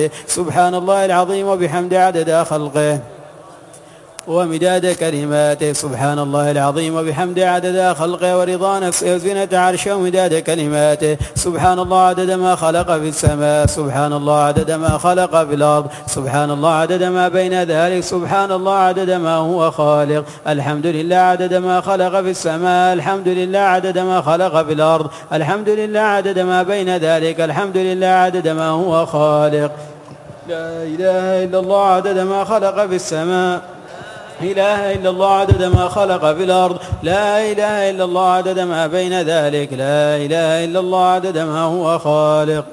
سبحان الله العظيم وبحمده عدد خلقه ومداد كلماته. سبحان الله العظيم وبحمده عدد خلقه ورضا نفسه وزنة عرشه ومداد كلماته. سبحان الله عدد ما خلق في السماء. سبحان الله عدد ما خلق في الأرض. سبحان الله عدد ما بين ذلك. سبحان الله عدد ما هو خالق. الحمد لله عدد ما خلق في السماء. الحمد لله عدد ما خلق في الأرض. الحمد لله عدد ما بين ذلك. الحمد لله عدد ما هو خالق. لا إله إلا الله عدد ما خلق في السماء. لا إله إلا الله عدد ما خلق في الأرض. لا إله إلا الله عدد ما بين ذلك. لا إله إلا الله عدد ما هو خالق.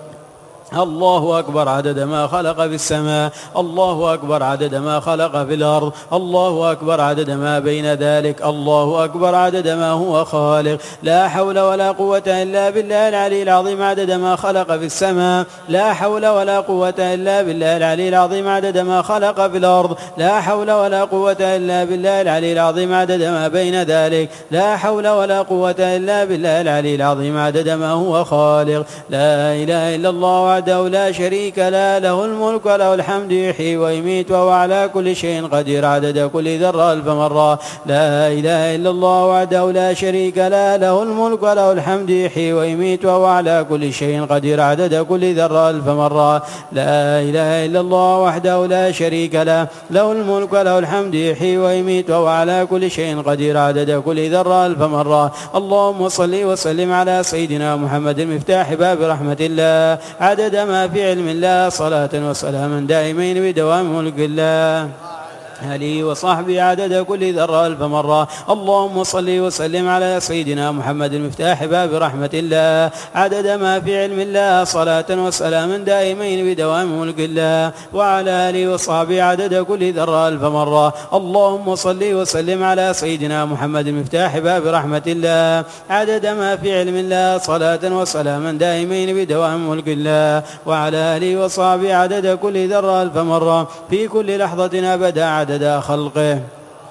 الله أكبر عدد ما خلق في السماء. الله أكبر عدد ما خلق في الأرض. الله أكبر عدد ما بين ذلك. الله أكبر عدد ما هو خالق. لا حول ولا قوة إلا بالله العلي العظيم عدد ما خلق في السماء. لا حول ولا قوة إلا بالله العلي العظيم عدد ما خلق في الأرض. لا حول ولا قوة إلا بالله العلي العظيم عدد ما بين ذلك. لا حول ولا قوة إلا بالله العلي العظيم عدد ما هو خالق. لا إله إلا الله وحده لا شريك له الملك وله الحمد يحيي ويميت وهو على كل شيء قدير عدد كل ذرة ألف مرة. لا إله إلا الله وحده لا شريك له الملك وله الحمد يحيي ويميت وهو على كل شيء قدير عدد كل ذرة ألف مرة. لا إله إلا الله وحده لا شريك له الملك وله الحمد يحيي ويميت وهو على كل شيء قدير عدد كل ذرة ألف مرة. اللهم صل وسلم على سيدنا محمد مفتاح باب رحمة الله عدد ما في علم الله صلاة وسلاما دائمين بدوام ملك الله آله وصحبه عدد كل ذرة ألف مرة. اللهم صل وسلم على سيدنا محمد المفتاح باب رحمة الله عدد ما في علم الله صلاة وسلاما دائمين بدوام ملك الله وعلى آله وصحبه عدد كل ذرة ألف مرة. اللهم صل وسلم على سيدنا محمد المفتاح باب رحمة الله عدد ما في علم الله صلاة وسلاما دائمين بدوام ملك الله وعلى آله وصحبه عدد كل ذرة ألف مرة في كل لحظة أبدا عدد خلقه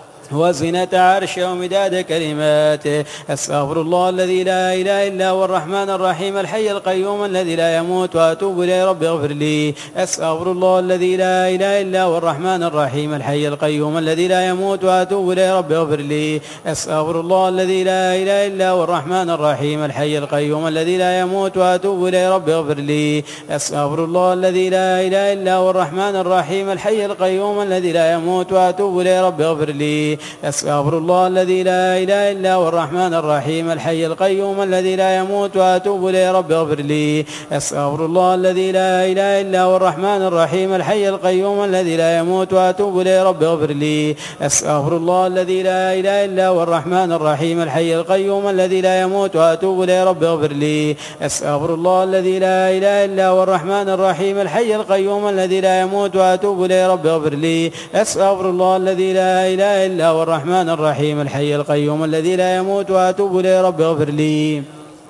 وزنة عرشه ومداد كلماته. أستغفر الله الذي لا إله إلا هو الرحمن الرحيم الحي القيوم الذي لا يموت وأتوب إليه رب اغفر لي. أستغفر الله الذي لا إله إلا هو الرحمن الرحيم الحي القيوم الذي لا يموت وأتوب إليه رب اغفر لي. أستغفر الله الذي لا إله إلا هو الرحمن الرحيم الحي القيوم الذي لا يموت وأتوب إليه رب اغفر لي. أستغفر الله الذي لا إله إلا هو الرحمن الرحيم الحي القيوم الذي لا يموت وأتوب إليه رب اغفر لي. أستغفر الله الذي لا إله إلا هو الرحمن الرحيم الحي القيوم الذي لا يموت وأتوب إليه رب اغفر لي. أستغفر الله الذي لا إله إلا هو الرحمن الرحيم الحي القيوم الذي لا يموت وأتوب إليه رب اغفر لي. أستغفر الله الذي لا إله إلا هو الرحمن الرحيم الحي القيوم الذي لا يموت وأتوب إليه رب اغفر لي. أستغفر الله الذي لا إله إلا هو الرحمن الرحيم الحي القيوم الذي لا يموت وأتوب إليه رب اغفر لي. أستغفر الله الذي لا إله إلا هو الرحمن الرحيم الحي القيوم الذي لا يموت وأتوب إليه رب اغفر لي.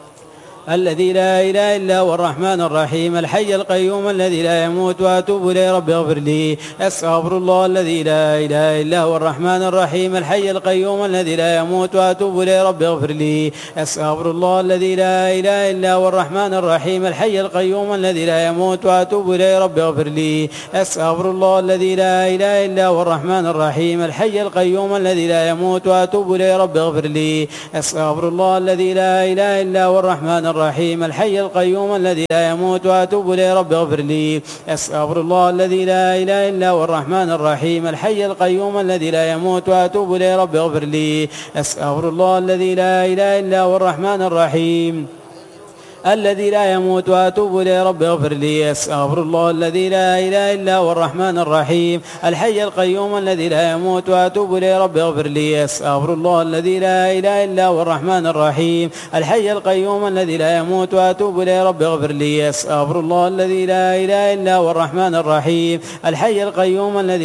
الذي لا إله إلا هو الرحمن الرحيم الحي القيوم الذي لا يموت وأتوب إليه رب اغفر لي. أستغفر الله الذي لا إله إلا هو الرحمن الرحيم الحي القيوم الذي لا يموت وأتوب إليه رب اغفر لي. أستغفر الله الذي لا إله إلا هو الرحمن الرحيم الحي القيوم الذي لا يموت وأتوب إليه رب اغفر لي. أستغفر الله الذي لا إله إلا هو الرحمن الرحيم الحي القيوم الذي لا يموت وأتوب إليه رب اغفر لي. أستغفر الله الذي لا إله إلا هو الرحمن الرحيم الحي القيوم الذي لا يموت وأتوب إليه رب اغفر لي. أستغفر الله الذي لا إله إلا هو الرحمن الرحيم الحي القيوم الذي لا يموت وأتوب إليه رب اغفر لي. أستغفر الله الذي لا إله إلا هو الرحمن الرحيم الذي لا يموت وأتوب إليه رب اغفر لي. أستغفر الله الذي لا إله إلا هو الرحمن الرحيم الحي القيوم الذي لا يموت وأتوب إليه رب اغفر لي. أستغفر الله الذي لا إله إلا هو الرحمن الرحيم الحي القيوم الذي لا يموت وأتوب إليه رب اغفر لي. أستغفر الله الذي لا إله إلا هو الرحمن الرحيم الحي القيوم الذي